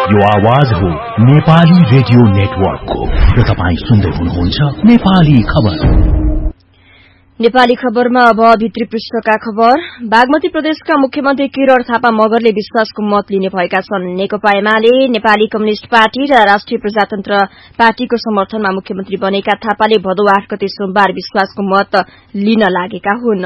यो आवाज हो नेपाली रेडियो नेटवर्कको र तपाईं सुन्दै हुनुहुन्छ नेपाली खबर। नेपाली खबरमा अब भित्री पृष्ठका खबर। बागमती प्रदेशका मुख्यमन्त्री किरण थापा मगरले विश्वासको मत लिने भएका छन्। नेकपा एमाले, नेपाली कम्युनिष्ट पार्टी र राष्ट्रिय प्रजातन्त्र पार्टीको समर्थनमा मुख्यमन्त्री बनेका थापाले भदौ 8 गते सोमबार विश्वासको मत लिन लागेका हुन्।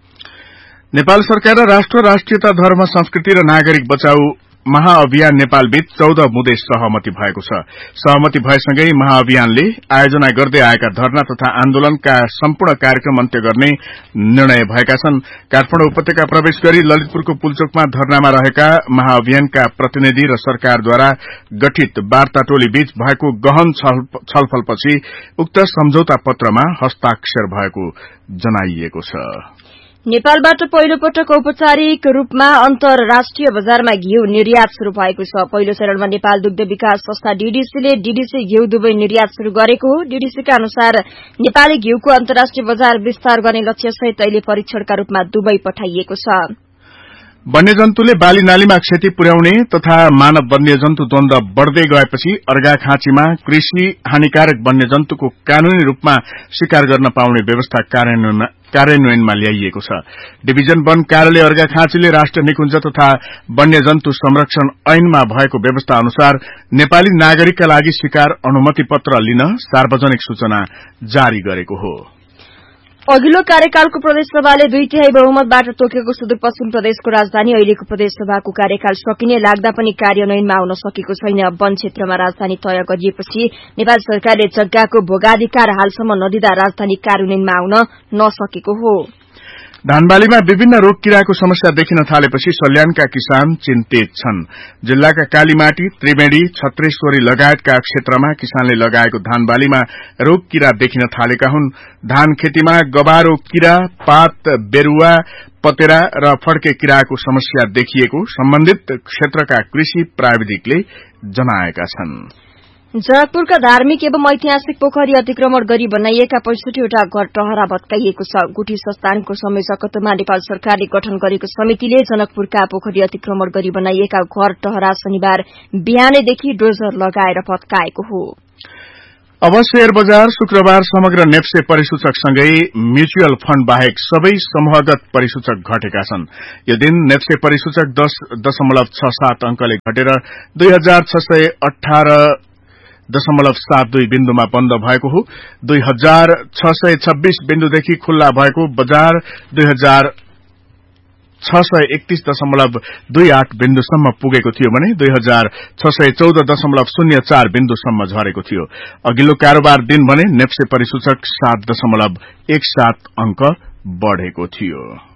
नेपाल सरकार र राष्ट्र, राष्ट्रियता, धर्म, संस्कृति र नागरिक बचाउ महाअभियान नेपालबीच 14 बुँदे सहमति भएको छ। सहमति भएसँगै महाअभियानले आयोजना गर्दै आएका धरना तथा आन्दोलनका सम्पूर्ण कार्यक्रम अन्त्य गर्ने निर्णय भएका छन्। काठमाडौँ उपत्यका प्रवेश गरी ललितपुरको पुलचोकमा धरनामा रहेका महाअभियानका प्रतिनिधि र सरकारद्वारा गठित वार्ता टोली बीच भएको गहन छलफलपछि उक्त सम्झौता पत्रमा हस्ताक्षर भएको जनाइएको छ। नेपालबाट पहिलो पटक औपचारिक रूपमा अन्तर्राष्ट्रिय बजारमा घिउ निर्यात शुरू भएको छ। पहिलो चरणमा नेपाल दुग्ध विकास संस्था डीडीसीले डीडीसी घिउ दुवै निर्यात शुरू गरेको हो। डीडीसीका अनुसार नेपाली घिउको अन्तर्राष्ट्रिय बजार विस्तार गर्ने लक्ष्यसहित अहिले परीक्षणका रूपमा दुवै पठाइएको छ। वन्यजन्तुले बाली नालीमा क्षति पुर्याउने तथा मानव वन्यजन्तु द्वन्द बढ़दै गएपछि अर्घाखाँचीमा कृषि हानिकारक वन्यजन्तुको कानूनी रूपमा शिकार गर्न पाउने व्यवस्था कार्यान्वयनमा ल्याइएको छ। डिभिजन वन कार्यालय अर्घाखाँचीले राष्ट्रिय निकुञ्ज तथा वन्यजन्तु संरक्षण ऐनमा भएको व्यवस्था अनुसार नेपाली नागरिकका लागि शिकार अनुमति पत्र लिन सार्वजनिक सूचना जारी गरेको हो। अघिल्लो कार्यकालको प्रदेशसभाले 2/3 बहुमतबाट तोकेको सुदूरपश्चिम प्रदेशको राजधानी अहिलेको प्रदेशसभाको कार्यकाल सकिने लाग्दा पनि कार्यान्वयनमा आउन सकेको छैन। वन क्षेत्रमा राजधानी तय गरिएपछि नेपाल सरकारले जग्गाको भोगाधिकार हालसम्म नदिँदा राजधानी कार्यान्वयनमा आउन नसकेको हो। धानबालीमा विभिन्न रोग किराको समस्या देखिन थालेपछि सल्यानका किसान चिन्तित छन्। जिल्लाका कालीमाटी, त्रिवेणी, छत्रेश्वरी लगायतका क्षेत्रमा किसानले लगाएको धानबालीमा रोग किरा देखिन थालेका हुन्। धान खेतीमा गबारो किरा, पात बेरुवा, पतेरा र फड्के किराको समस्या देखिएको सम्बन्धित क्षेत्रका कृषि प्राविधिकले जनाएका छन्। जनकपुरका धार्मिक एवं ऐतिहासिक पोखरी अतिक्रमण गरी बनाइएका 65वटा घर टहरा भत्काइएको छ। गुठी संस्थानको संयोजकत्वमा नेपाल सरकारले गठन गरेको समितिले जनकपुरका पोखरी अतिक्रमण गरी बनाइएका घर टहरा शनिबार बिहानैदेखि डोजर लगाएर भत्काएको हो। अब शेयर बजार शुक्रबार समग्र नेप्से परिसूचकसँगै म्युचुअल फण्ड बाहेक सबै समूहगत परिसूचक घटेका छन्। यो दिन नेप्से परिसूचक 10.67 अंकले घटेर 2618.72 बिन्दुमा बन्द भएको हो। 2626 बिन्दुदेखि खुल्ला भएको बजार 2631.28 बिन्दुसम्म पुगेको थियो भने 2614.04 बिन्दुसम्म झरेको थियो। अघिल्लो कारोबार दिन भने नेप्से परिसूचक 7.17 अंक बढ़ेको थियो।